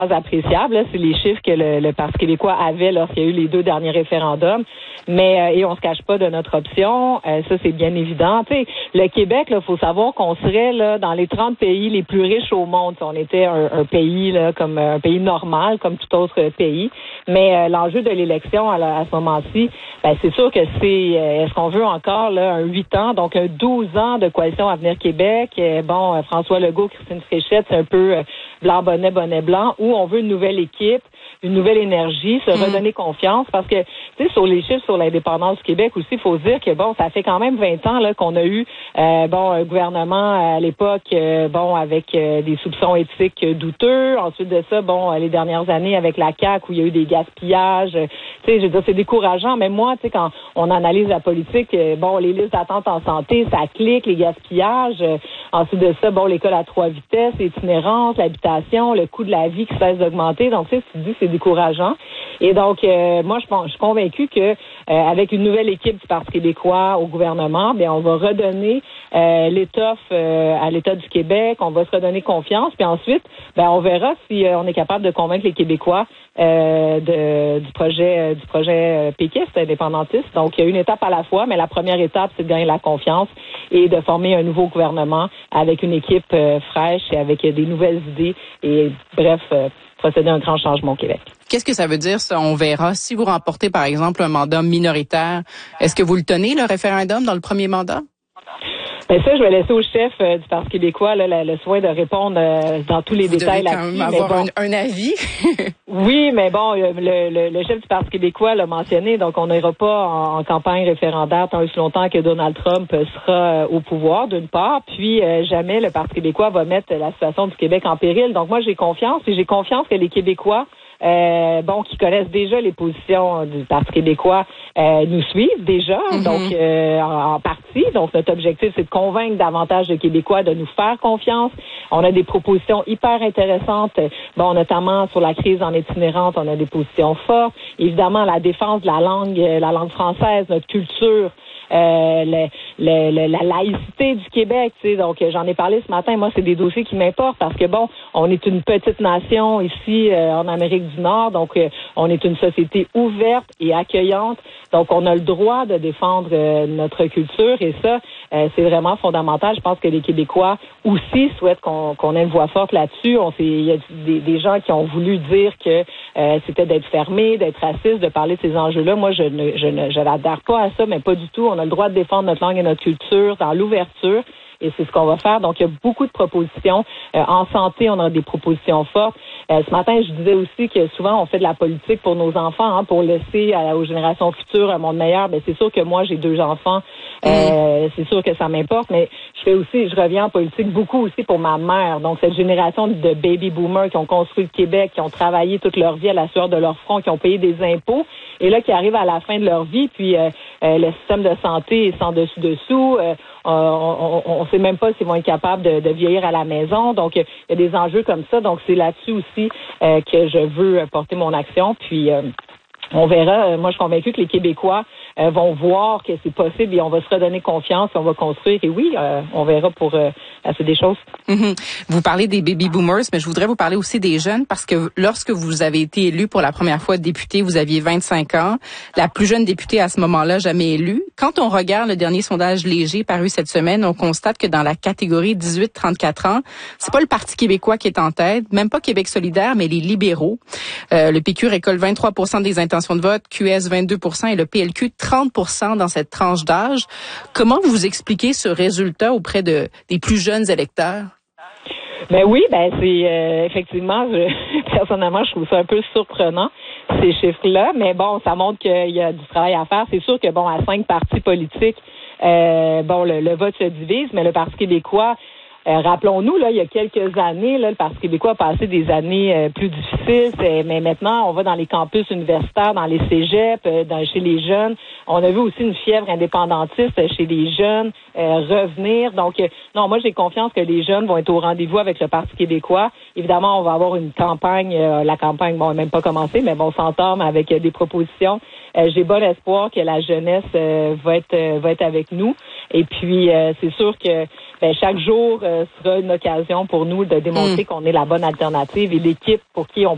appréciable. Là, c'est les chiffres que le Parti québécois avait lorsqu'il y a eu les 2 derniers référendums. Mais et on se cache pas de notre option. Ça, c'est bien évident. Tu sais, le Québec, il faut savoir qu'on serait là dans les 30 pays les plus riches au monde. Si on était un pays là comme un pays normal, comme tout autre pays. Mais l'enjeu de l'élection à ce moment-ci, ben, c'est sûr que c'est est-ce qu'on veut encore là un 8 ans, donc un 12 ans de coalition Avenir Québec. François Legault, Christine Fréchette, c'est un peu blanc bonnet, bonnet blanc, où on veut une nouvelle équipe, une nouvelle énergie, se redonner confiance, parce que, tu sais, sur les chiffres sur l'indépendance du Québec aussi, il faut se dire que, ça fait quand même 20 ans là qu'on a eu, un gouvernement à l'époque, avec des soupçons éthiques douteux. Ensuite de ça, les dernières années avec la CAQ, où il y a eu des gaspillages. Tu sais, je veux dire, c'est décourageant. Même moi, tu sais, quand on analyse la politique, les listes d'attente en santé, ça clique, les gaspillages. Ensuite de ça, l'école à 3 vitesses, l'itinérance, l'habitation, le coût de la vie qui cesse d'augmenter. Donc, tu sais, tu te dis, c'est décourageant. Et donc, moi, je suis convaincue que avec une nouvelle équipe du Parti québécois au gouvernement, on va redonner l'étoffe à l'État du Québec, on va se redonner confiance, puis ensuite, on verra si on est capable de convaincre les Québécois du projet péquiste, indépendantiste. Donc, il y a une étape à la fois, mais la première étape, c'est de gagner la confiance et de former un nouveau gouvernement avec une équipe fraîche et avec des nouvelles idées et, bref, procéder à un grand changement au Québec. Qu'est-ce que ça veut dire, ça? On verra. Si vous remportez, par exemple, un mandat minoritaire, est-ce que vous le tenez, le référendum, dans le premier mandat? Ça, je vais laisser au chef du Parti québécois le soin de répondre dans tous les détails là-dessus. Vous devez quand même avoir un avis. Oui, mais le chef du Parti québécois l'a mentionné, donc on n'ira pas en campagne référendaire tant aussi longtemps que Donald Trump sera au pouvoir, d'une part, puis jamais le Parti québécois va mettre la situation du Québec en péril. Donc moi, j'ai confiance que les Québécois qui connaissent déjà les positions du Parti québécois, nous suivent déjà, donc en partie. Donc, notre objectif, c'est de convaincre davantage de Québécois de nous faire confiance. On a des propositions hyper intéressantes, notamment sur la crise en itinérance, on a des positions fortes. Évidemment, la défense de la langue française, notre culture, la laïcité du Québec, tu sais. Donc, j'en ai parlé ce matin. Moi, c'est des dossiers qui m'importent parce que, on est une petite nation ici en Amérique du Nord. Donc, on est une société ouverte et accueillante. Donc, on a le droit de défendre notre culture et ça, c'est vraiment fondamental. Je pense que les Québécois aussi souhaitent qu'on ait une voix forte là-dessus. Il y a des gens qui ont voulu dire que c'était d'être fermé, d'être raciste, de parler de ces enjeux-là. Moi, je n'adhère pas à ça, mais pas du tout. On a le droit de défendre notre langue et notre culture dans l'ouverture. Et c'est ce qu'on va faire. Donc, il y a beaucoup de propositions. En santé, on a des propositions fortes. Ce matin, je disais aussi que souvent, on fait de la politique pour nos enfants, pour laisser aux générations futures un monde meilleur. C'est sûr que moi, j'ai 2 enfants. C'est sûr que ça m'importe, mais je reviens en politique beaucoup aussi pour ma mère. Donc, cette génération de baby boomers qui ont construit le Québec, qui ont travaillé toute leur vie à la sueur de leur front, qui ont payé des impôts, et là, qui arrivent à la fin de leur vie, puis le système de santé est sans dessus-dessous. On sait même pas s'ils vont être capables de vieillir à la maison. Donc, il y a des enjeux comme ça. Donc, c'est là-dessus aussi que je veux porter mon action. Puis, on verra. Moi, je suis convaincue que les Québécois vont voir que c'est possible et on va se redonner confiance et on va construire. Et oui, on verra pour la suite des choses. Vous parlez des baby boomers, mais je voudrais vous parler aussi des jeunes parce que lorsque vous avez été élu pour la première fois député, vous aviez 25 ans. La plus jeune députée à ce moment-là, jamais élue. Quand on regarde le dernier sondage léger paru cette semaine, on constate que dans la catégorie 18-34 ans, c'est pas le Parti québécois qui est en tête, même pas Québec solidaire, mais les libéraux. Le PQ récolte 23% des intentions de vote, QS 22% et le PLQ 30% dans cette tranche d'âge. Comment vous expliquez ce résultat auprès des plus jeunes électeurs? C'est effectivement, personnellement, je trouve ça un peu surprenant, ces chiffres-là, mais ça montre qu'il y a du travail à faire. C'est sûr que, à 5 partis politiques, le vote se divise, mais le Parti québécois, rappelons-nous, là, il y a quelques années, là, le Parti québécois a passé des années plus difficiles, mais maintenant, on va dans les campus universitaires, dans les cégeps, chez les jeunes. On a vu aussi une fièvre indépendantiste chez les jeunes revenir. Donc, non, moi, j'ai confiance que les jeunes vont être au rendez-vous avec le Parti québécois. Évidemment, on va avoir une campagne. La campagne, elle n'a même pas commencé, mais on s'entame avec des propositions. J'ai bon espoir que la jeunesse va être avec nous. Et puis, c'est sûr que chaque jour sera une occasion pour nous de démontrer qu'on est la bonne alternative et l'équipe pour qui on